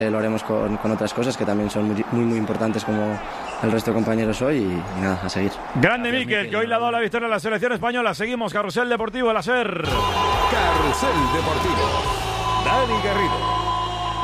Lo haremos con otras cosas que también son muy importantes como el resto de compañeros hoy y nada, a seguir. Grande Mikel, que hoy le ha dado la victoria a la selección española. Seguimos, Carrusel Deportivo, el SER. Carrusel Deportivo. Dani Garrido.